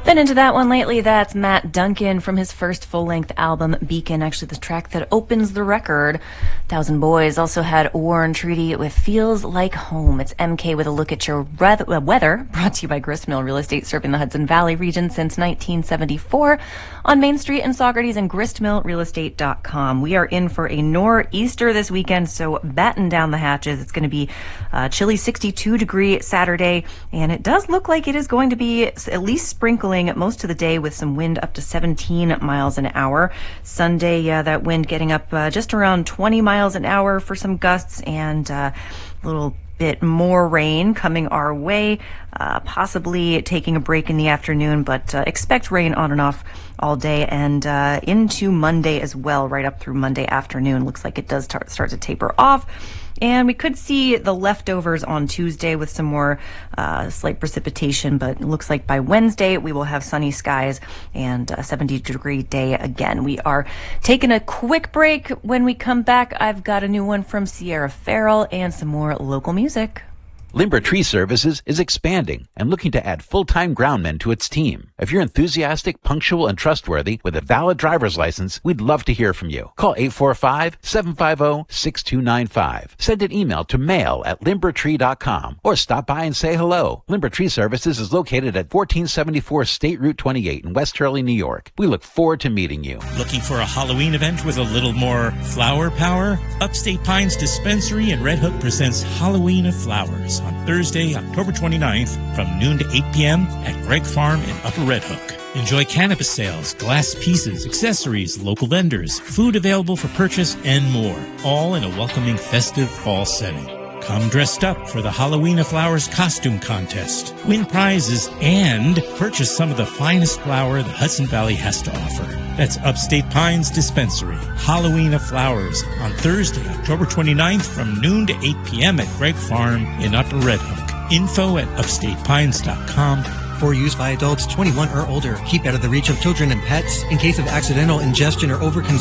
Been into that one lately. That's Matt Duncan from his first full-length album, Beacon, actually the track that opens the record. Thousand Boys also had War and Treaty with Feels Like Home. It's MK with a look at your weather, brought to you by Gristmill Real Estate, serving the Hudson Valley region since 1974 on Main Street in Saugerties and gristmillrealestate.com. We are in for a nor'easter this weekend, so batten down the hatches. It's going to be chilly 62-degree Saturday, and it does look like it is going to be at least sprinkling most of the day with some wind up to 17 miles an hour. Sunday, that wind getting up just around 20 miles an hour for some gusts, and a little bit more rain coming our way, possibly taking a break in the afternoon, but expect rain on and off all day and into Monday as well, right up through Monday afternoon. Looks like it does start to taper off. And we could see the leftovers on Tuesday with some more slight precipitation, but it looks like by Wednesday we will have sunny skies and a 70-degree day again. We are taking a quick break. When we come back, I've got a new one from Sierra Farrell and some more local music. Limber Tree Services is expanding and looking to add full-time groundmen to its team. If you're enthusiastic, punctual, and trustworthy with a valid driver's license, we'd love to hear from you. Call 845-750-6295. Send an email to mail@limbertree.com or stop by and say hello. Limber Tree Services is located at 1474 State Route 28 in West Hurley, New York. We look forward to meeting you. Looking for a Halloween event with a little more flower power? Upstate Pines Dispensary in Red Hook presents Halloween of Flowers on Thursday, October 29th from noon to 8 p.m. at Gregg Farm in Upper Red Hook. Enjoy cannabis sales, glass pieces, accessories, local vendors, food available for purchase, and more, all in a welcoming festive fall setting. Come dressed up for the Halloween of Flowers costume contest, win prizes, and purchase some of the finest flour the Hudson Valley has to offer. That's Upstate Pines Dispensary, Halloween of Flowers, on Thursday, October 29th from noon to 8 p.m. at Gregg Farm in Upper Red Hook. Info at upstatepines.com. For use by adults 21 or older. Keep out of the reach of children and pets. In case of accidental ingestion or overconsumption